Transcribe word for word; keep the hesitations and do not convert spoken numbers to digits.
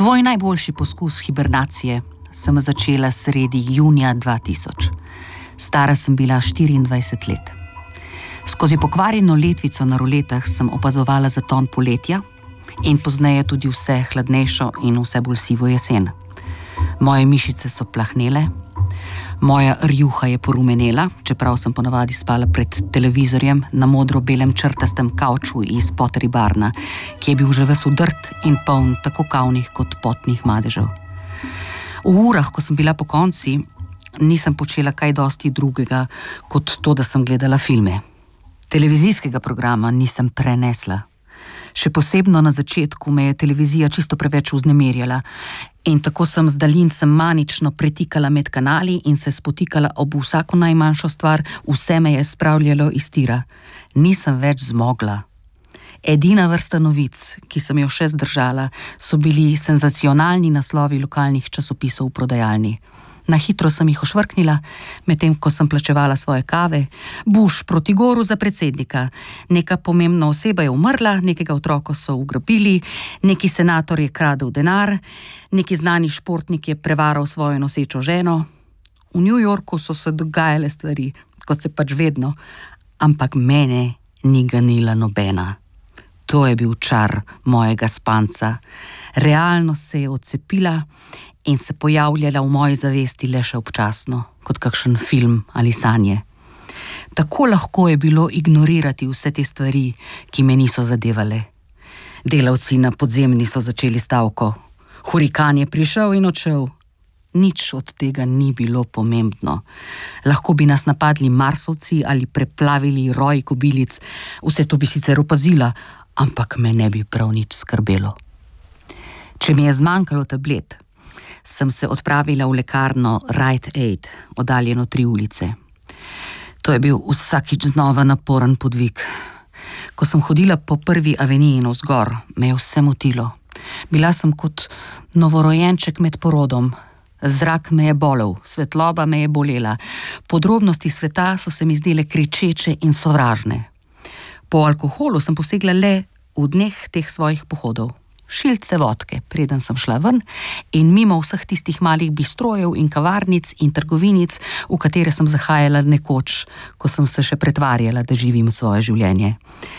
Svoj najboljši poskus hibernacije sem začela sredi junija dva tisoč. Stara sem bila štiriindvajset let. Skozi pokvarjeno letvico na roletah sem opazovala zaton poletja in pozneje tudi vse hladnejšo in vse bolj sivo jesen. Moje mišice so plahnele, moja rjuha je porumenela, čeprav sem ponavadi spala pred televizorjem na modro-belem črtastem kavču iz Pottery Barna, ki je bil že ves udrt in poln tako kavnih kot potnih madežev. V urah, ko sem bila pokonci, nisem počela kaj dosti drugega, kot to, da sem gledala filme. Televizijskega programa nisem prenesla. Še posebno na začetku me je televizija čisto preveč vznemirjala in tako sem z daljincem manično pretikala med kanali in se spotikala ob vsako najmanjšo stvar, vse me je spravljalo iz tira. Nisem več zmogla. Edina vrsta novic, ki sem jo še zdržala, so bili senzacionalni naslovi lokalnih časopisov v prodajalni. Na hitro sem jih ošvrknila, medtem ko sem plačevala svoje kave. Bush proti Goru za predsednika. Neka pomembna oseba je umrla, nekega otroka so ugrabili, neki senator je kradel denar, neki znani športnik je prevaral svojo nosečo ženo. V New Yorku so se dogajale stvari, kot se pač vedno, ampak mene ni ganila nobena. To je bil čar mojega spanca. Realnost se je odcepila in se pojavljala v moji zavesti le še občasno, kot kakšen film ali sanje. Tako lahko je bilo ignorirati vse te stvari, ki me niso zadevale. Delavci na podzemni so začeli stavko. Hurikan je prišel in odšel. Nič od tega ni bilo pomembno. Lahko bi nas napadli marsovci ali preplavili roj kobilic. Vse to bi sicer opazila, ampak me ne bi prav nič skrbelo. Če mi je zmanjkalo tablet, sem se odpravila v lekarno Rite Aid, oddaljeno tri ulice. To je bil vsakič znova naporen podvig. Ko sem hodila po prvi aveniji navzgor, me je vse motilo. Bila sem kot novorojenček med porodom. Zrak me je bolel, svetloba me je bolela. Podrobnosti sveta so se mi zdele kričeče in sovražne. Po alkoholu sem posegla le v dneh teh svojih pohodov. Šilce vodke, preden sem šla ven in mimo vseh tistih malih bistrojev in kavarnic in trgovinic, v katere sem zahajala nekoč, ko sem se še pretvarjala, da živim svoje življenje.